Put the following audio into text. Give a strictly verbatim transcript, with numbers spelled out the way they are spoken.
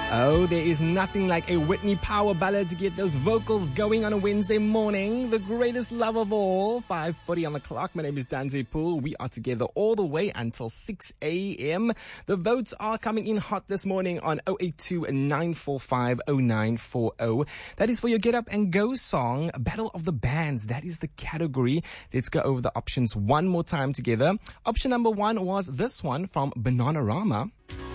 Oh, there is nothing like a Whitney power ballad to get those vocals going on a Wednesday morning. The greatest love of all. five forty on the clock. My name is Danze Pool. We are together all the way until six a.m. The votes are coming in hot this morning on zero eight two, nine four five, zero nine four zero. That is for your Get Up and Go song, Battle of the Bands. That is the category. Let's go over the options one more time together. Option number one was this one from Bananarama.